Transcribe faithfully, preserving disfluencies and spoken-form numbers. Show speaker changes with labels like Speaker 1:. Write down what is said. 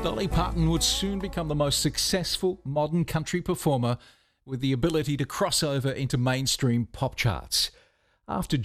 Speaker 1: Dolly Parton would soon become the most successful modern country performer with the ability to cross over into mainstream pop charts. After